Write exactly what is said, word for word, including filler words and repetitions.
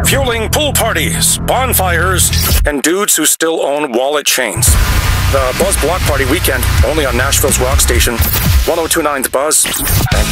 fueling pool parties, bonfires, and dudes who still own wallet chains. The Buzz Block Party Weekend, only on Nashville's rock station, one oh two point nine The Buzz.